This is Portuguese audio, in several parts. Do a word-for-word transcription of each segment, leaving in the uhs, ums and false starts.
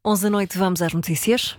onze da noite, vamos às notícias.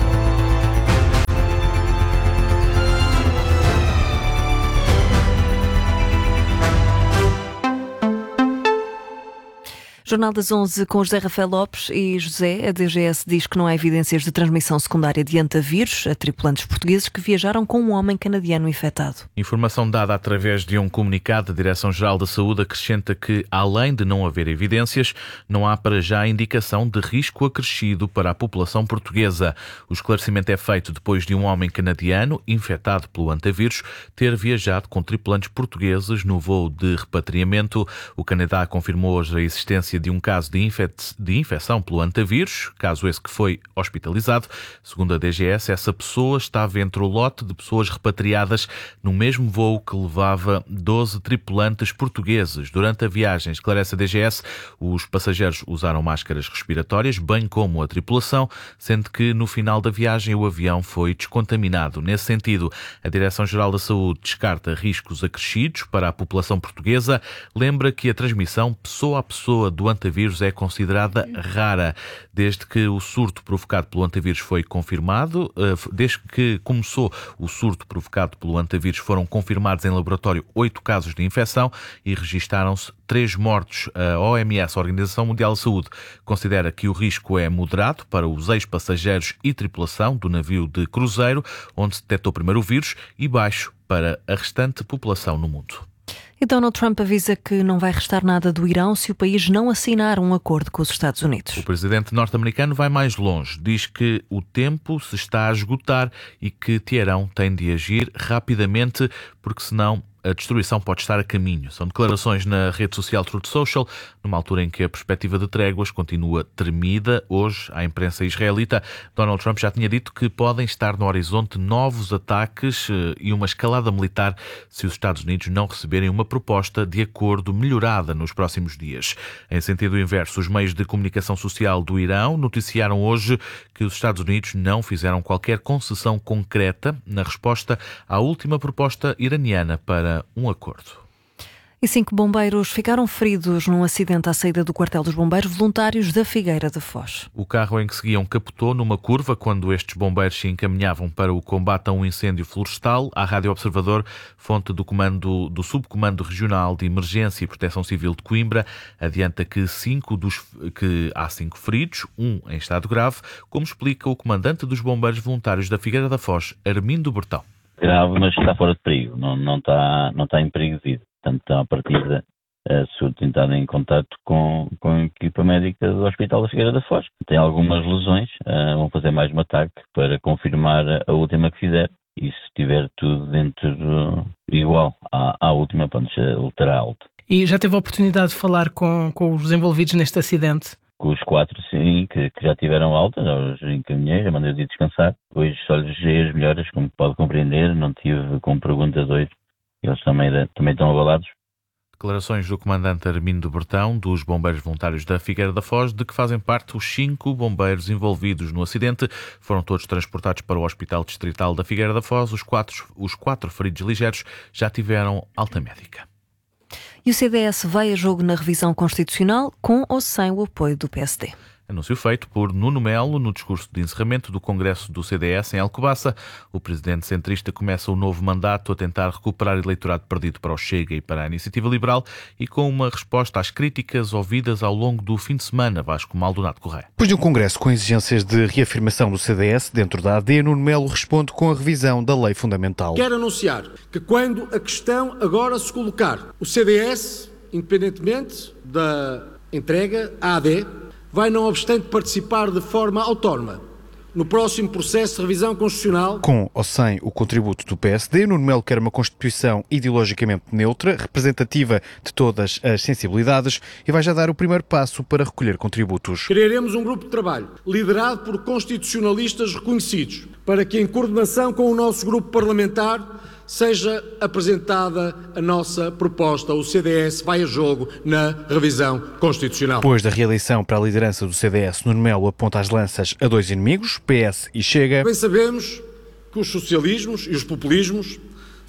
Jornal das onze com José Rafael Lopes e José. A D G S diz que não há evidências de transmissão secundária de hantavírus a tripulantes portugueses que viajaram com um homem canadiano infectado. Informação dada através de um comunicado da Direção-Geral da Saúde acrescenta que, além de não haver evidências, não há para já indicação de risco acrescido para a população portuguesa. O esclarecimento é feito depois de um homem canadiano infectado pelo hantavírus ter viajado com tripulantes portugueses no voo de repatriamento. O Canadá confirmou hoje a existência de um caso de, infec- de infecção pelo hantavírus, caso esse que foi hospitalizado. Segundo a D G S, essa pessoa estava entre o lote de pessoas repatriadas no mesmo voo que levava doze tripulantes portugueses. Durante a viagem, esclarece a D G S, os passageiros usaram máscaras respiratórias, bem como a tripulação, sendo que no final da viagem o avião foi descontaminado. Nesse sentido, a Direção-Geral da Saúde descarta riscos acrescidos para a população portuguesa, lembra que a transmissão pessoa a pessoa do hantavírus é considerada rara. Desde que o surto provocado pelo hantavírus foi confirmado, desde que começou o surto provocado pelo hantavírus, foram confirmados em laboratório oito casos de infecção e registaram-se três mortos. A O M S, a Organização Mundial da Saúde, considera que o risco é moderado para os ex-passageiros e tripulação do navio de cruzeiro, onde se detectou primeiro o vírus, e baixo para a restante população no mundo. E Donald Trump avisa que não vai restar nada do Irão se o país não assinar um acordo com os Estados Unidos. O presidente norte-americano vai mais longe. Diz que o tempo se está a esgotar e que Teherão tem de agir rapidamente, porque senão a destruição pode estar a caminho. São declarações na rede social Truth Social, numa altura em que a perspectiva de tréguas continua tremida. Hoje, à imprensa israelita, Donald Trump já tinha dito que podem estar no horizonte novos ataques e uma escalada militar se os Estados Unidos não receberem uma proposta de acordo melhorada nos próximos dias. Em sentido inverso, os meios de comunicação social do Irão noticiaram hoje que os Estados Unidos não fizeram qualquer concessão concreta na resposta à última proposta iraniana para um acordo. E cinco bombeiros ficaram feridos num acidente à saída do quartel dos bombeiros voluntários da Figueira da Foz. O carro em que seguiam capotou numa curva quando estes bombeiros se encaminhavam para o combate a um incêndio florestal. A Rádio Observador, fonte do, comando, do Subcomando Regional de Emergência e Proteção Civil de Coimbra, adianta que, cinco dos, que há cinco feridos, um em estado grave, como explica o comandante dos bombeiros voluntários da Figueira da Foz, Armindo Bertão. Grave, mas está fora de perigo, não, não, está, não está em perigo de vida. Portanto, está a partir de tentar em contato com, com a equipa médica do Hospital da Figueira da Foz. Tem algumas lesões, uh, vão fazer mais um ataque para confirmar a última que fizer. E se tiver tudo dentro do, igual à, à última, pronto, ultra alta. E já teve a oportunidade de falar com, com os envolvidos neste acidente? Com os quatro, sim, que, que já tiveram alta, já os encaminhei, já mandei de descansar. Hoje só lhes dei as melhoras, como pode compreender, não tive com perguntas hoje. Eles também, também estão abalados. Declarações do comandante Armindo Bertão, dos bombeiros voluntários da Figueira da Foz, de que fazem parte os cinco bombeiros envolvidos no acidente. Foram todos transportados para o Hospital Distrital da Figueira da Foz. Os quatro, os quatro feridos ligeiros já tiveram alta médica. E o C D S vai a jogo na revisão constitucional com ou sem o apoio do P S D. Anúncio feito por Nuno Melo no discurso de encerramento do Congresso do C D S em Alcobaça. O presidente centrista começa o novo mandato a tentar recuperar eleitorado perdido para o Chega e para a Iniciativa Liberal e com uma resposta às críticas ouvidas ao longo do fim de semana. Vasco Maldonado Correia. Depois de um congresso com exigências de reafirmação do C D S dentro da A D, Nuno Melo responde com a revisão da lei fundamental. Quero anunciar que quando a questão agora se colocar, o C D S, independentemente da entrega à A D, vai, não obstante, participar de forma autónoma no próximo processo de revisão constitucional. Com ou sem o contributo do P S D, Nuno Melo quer uma Constituição ideologicamente neutra, representativa de todas as sensibilidades e vai já dar o primeiro passo para recolher contributos. Criaremos um grupo de trabalho liderado por constitucionalistas reconhecidos para que, em coordenação com o nosso grupo parlamentar, seja apresentada a nossa proposta. O C D S vai a jogo na revisão constitucional. Depois da reeleição para a liderança do C D S, Nuno Melo aponta as lanças a dois inimigos, P S e Chega. Bem sabemos que os socialismos e os populismos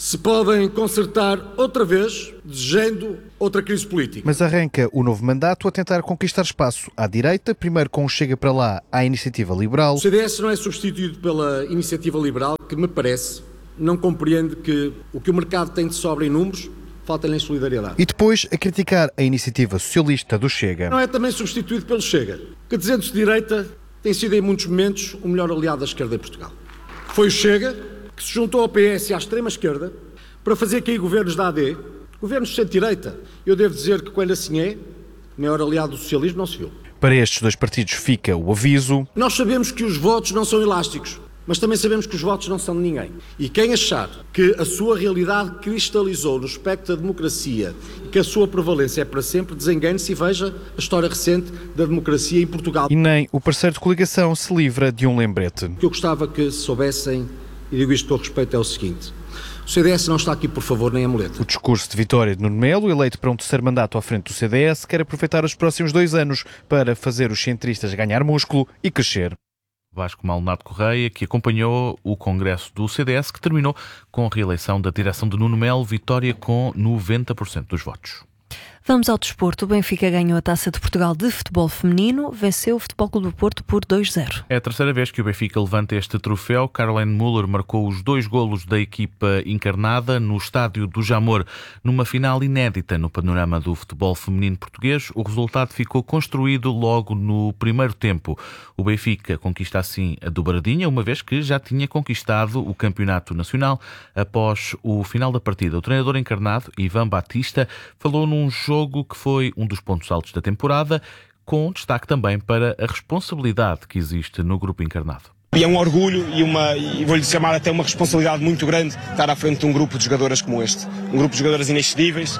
se podem consertar outra vez, desejando outra crise política. Mas arranca o novo mandato a tentar conquistar espaço à direita, primeiro com o Chega para lá à Iniciativa Liberal. O C D S não é substituído pela Iniciativa Liberal, que me parece não compreende que o que o mercado tem de sobra em números falta-lhe em solidariedade. E depois a criticar a Iniciativa Socialista do Chega. Não é também substituído pelo Chega, que dizendo-se de direita tem sido em muitos momentos o melhor aliado da esquerda em Portugal. Foi o Chega que se juntou ao P S e à extrema-esquerda para fazer cair governos da A D, governos de centro-direita. Eu devo dizer que quando assim é, o maior aliado do socialismo não se viu. Para estes dois partidos fica o aviso. Nós sabemos que os votos não são elásticos, mas também sabemos que os votos não são de ninguém. E quem achar que a sua realidade cristalizou no espectro da democracia e que a sua prevalência é para sempre, desengane-se e veja a história recente da democracia em Portugal. E nem o parceiro de coligação se livra de um lembrete. O que eu gostava que soubessem, e digo isto com respeito, é o seguinte: o C D S não está aqui por favor nem a muleta. O discurso de vitória de Nuno Melo, eleito para um terceiro mandato à frente do C D S, quer aproveitar os próximos dois anos para fazer os centristas ganhar músculo e crescer. Vasco Maldonado Correia, que acompanhou o congresso do C D S, que terminou com a reeleição da direção de Nuno Melo, vitória com noventa por cento dos votos. Vamos ao desporto. O Benfica ganhou a Taça de Portugal de futebol feminino, venceu o Futebol Clube do Porto por dois a zero. É a terceira vez que o Benfica levanta este troféu. Caroline Müller marcou os dois golos da equipa encarnada no estádio do Jamor, numa final inédita no panorama do futebol feminino português. O resultado ficou construído logo no primeiro tempo. O Benfica conquista assim a dobradinha, uma vez que já tinha conquistado o campeonato nacional após o final da partida. O treinador encarnado, Ivan Batista, falou num jogo jogo que foi um dos pontos altos da temporada, com destaque também para a responsabilidade que existe no grupo encarnado. E é um orgulho e, uma, e vou-lhe chamar até uma responsabilidade muito grande estar à frente de um grupo de jogadoras como este. Um grupo de jogadoras inexcedíveis,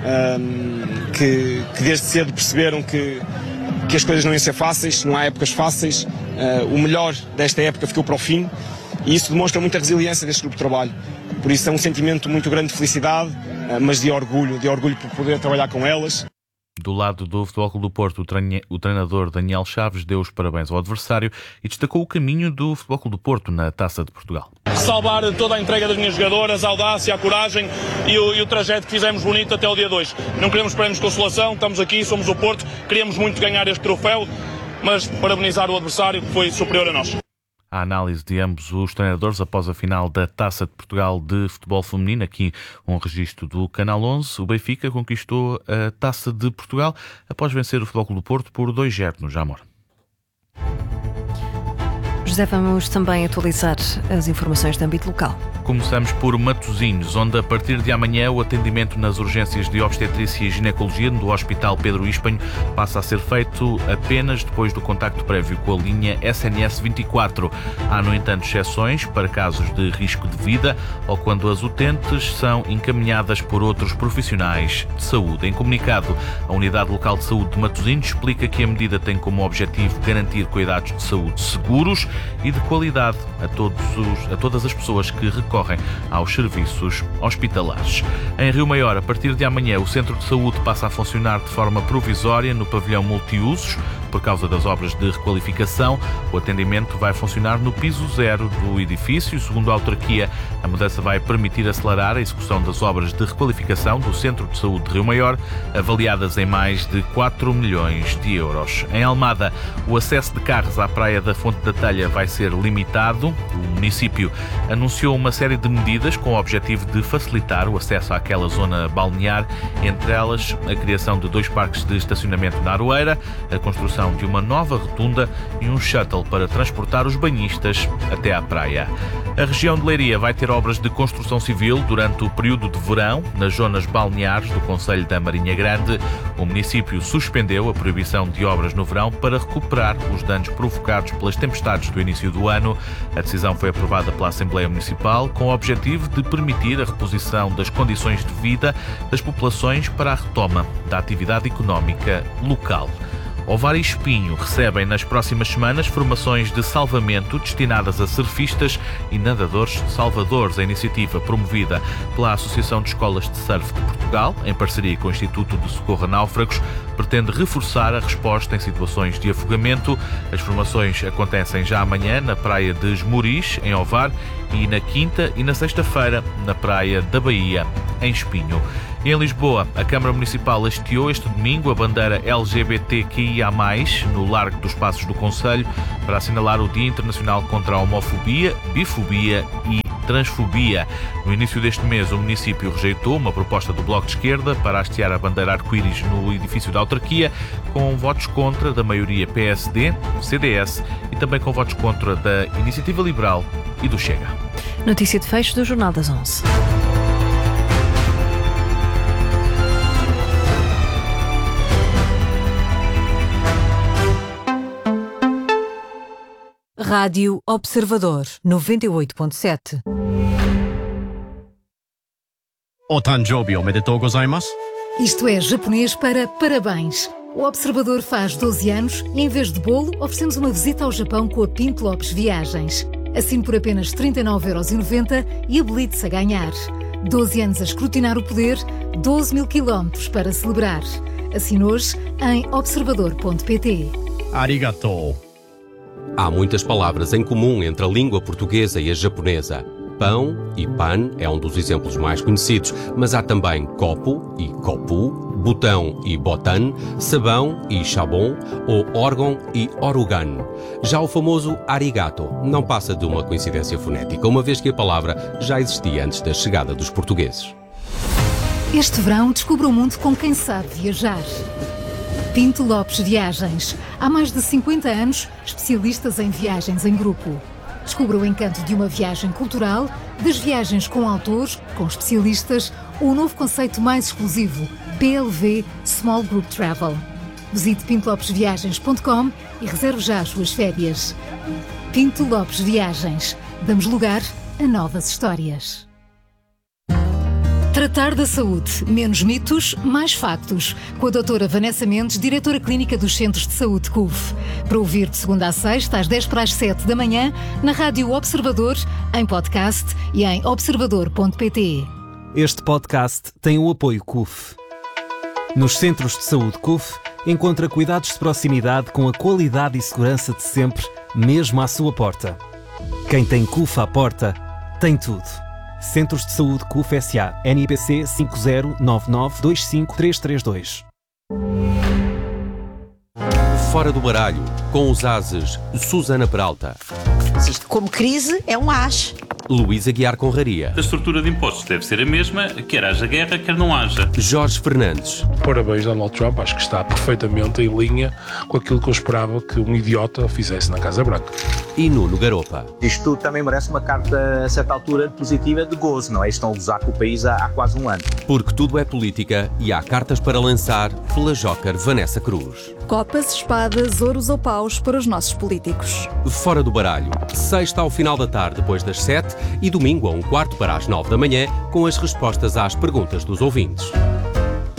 um, que, que desde cedo perceberam que, que as coisas não iam ser fáceis, não há épocas fáceis. Uh, o melhor desta época ficou para o fim e isso demonstra muita resiliência deste grupo de trabalho. Por isso é um sentimento muito grande de felicidade, mas de orgulho, de orgulho por poder trabalhar com elas. Do lado do Futebol Clube do Porto, o treinador Daniel Chaves deu os parabéns ao adversário e destacou o caminho do Futebol Clube do Porto na Taça de Portugal. Salvar toda a entrega das minhas jogadoras, a audácia, a coragem e o, e o trajeto que fizemos bonito até o dia dois. Não queremos prémios de consolação, estamos aqui, somos o Porto, queríamos muito ganhar este troféu, mas parabenizar o adversário que foi superior a nós. A análise de ambos os treinadores após a final da Taça de Portugal de futebol feminino, aqui um registro do Canal onze. O Benfica conquistou a Taça de Portugal após vencer o Futebol Clube do Porto por dois a zero no Jamor. José, vamos também atualizar as informações de âmbito local. Começamos por Matosinhos, onde a partir de amanhã o atendimento nas urgências de obstetrícia e ginecologia do Hospital Pedro Ispanho passa a ser feito apenas depois do contacto prévio com a linha S N S vinte e quatro. Há, no entanto, exceções para casos de risco de vida ou quando as utentes são encaminhadas por outros profissionais de saúde. Em comunicado, a Unidade Local de Saúde de Matosinhos explica que a medida tem como objetivo garantir cuidados de saúde seguros e de qualidade a, todos os, a todas as pessoas que recorrem aos serviços hospitalares. Em Rio Maior, a partir de amanhã, o Centro de Saúde passa a funcionar de forma provisória no pavilhão multiusos por causa das obras de requalificação. O atendimento vai funcionar no piso zero do edifício. Segundo a autarquia, a mudança vai permitir acelerar a execução das obras de requalificação do Centro de Saúde de Rio Maior, avaliadas em mais de quatro milhões de euros. Em Almada, o acesso de carros à Praia da Fonte da Telha vai ser limitado. O município anunciou uma série de medidas com o objetivo de facilitar o acesso àquela zona balnear, entre elas a criação de dois parques de estacionamento na Aroeira, a construção de uma nova rotunda e um shuttle para transportar os banhistas até à praia. A região de Leiria vai ter obras de construção civil durante o período de verão nas zonas balneares do concelho da Marinha Grande. O município suspendeu a proibição de obras no verão para recuperar os danos provocados pelas tempestades do início do ano. A decisão foi aprovada pela Assembleia Municipal com o objetivo de permitir a reposição das condições de vida das populações para a retoma da atividade económica local. Ovar e Espinho recebem nas próximas semanas formações de salvamento destinadas a surfistas e nadadores salvadores. A iniciativa, promovida pela Associação de Escolas de Surf de Portugal, em parceria com o Instituto de Socorro a Náufragos, pretende reforçar a resposta em situações de afogamento. As formações acontecem já amanhã na praia de Esmoriz, em Ovar, e na quinta e na sexta-feira na praia da Baía, em Espinho. Em Lisboa, a Câmara Municipal hasteou este domingo a bandeira L G B T Q I A mais, no Largo dos Passos do Concelho, para assinalar o Dia Internacional contra a Homofobia, Bifobia e Transfobia. No início deste mês, o município rejeitou uma proposta do Bloco de Esquerda para hastear a bandeira arco-íris no edifício da autarquia, com votos contra da maioria P S D, C D S e também com votos contra da Iniciativa Liberal e do Chega. Notícia de fecho do Jornal das onze. Rádio Observador, noventa e oito ponto sete. Otanjobi omedetou gozaimasu. Isto é japonês para parabéns. O Observador faz doze anos e, em vez de bolo, oferecemos uma visita ao Japão com a Pinto Lopes Viagens. Assine por apenas trinta e nove euros e noventa e habilite-se a ganhar. doze anos a escrutinar o poder, doze mil quilómetros para celebrar. Assine hoje em observador ponto pt. Arigatou. Há muitas palavras em comum entre a língua portuguesa e a japonesa. Pão e pan é um dos exemplos mais conhecidos, mas há também copo e kopu, botão e botan, sabão e shabon ou órgão e orugan. Já o famoso arigato não passa de uma coincidência fonética, uma vez que a palavra já existia antes da chegada dos portugueses. Este verão descubra o mundo com quem sabe viajar. Pinto Lopes Viagens. Há mais de cinquenta anos, especialistas em viagens em grupo. Descubra o encanto de uma viagem cultural, das viagens com autores, com especialistas, ou o novo conceito mais exclusivo, P L V Small Group Travel. Visite pinto lopes viagens ponto com e reserve já as suas férias. Pinto Lopes Viagens. Damos lugar a novas histórias. Tratar da saúde. Menos mitos, mais factos. Com a doutora Vanessa Mendes, diretora clínica dos Centros de Saúde C U F. Para ouvir de segunda a sexta, às dez para as sete da manhã, na Rádio Observador, em podcast e em observador ponto pt. Este podcast tem o apoio C U F. Nos Centros de Saúde C U F, encontra cuidados de proximidade com a qualidade e segurança de sempre, mesmo à sua porta. Quem tem C U F à porta, tem tudo. Centros de Saúde C U F S A. N I P C cinco zero nove nove dois cinco três três dois. Fora do baralho, com os ases Susana Peralta. Se isto como crise é um as. Luísa Guiar Conraria. A estrutura de impostos deve ser a mesma, quer haja guerra, quer não haja. Jorge Fernandes. Parabéns, Donald Trump. Acho que está perfeitamente em linha com aquilo que eu esperava que um idiota fizesse na Casa Branca. E Nuno Garopa. Isto também merece uma carta, a certa altura, positiva de gozo, não é? Estão a gozar com o país há, há quase um ano. Porque tudo é política e há cartas para lançar pela Joker Vanessa Cruz. Copas, espadas, ouros ou paus para os nossos políticos. Fora do baralho. Sexta ao final da tarde, depois das sete, e domingo a um quarto para as nove da manhã, com as respostas às perguntas dos ouvintes.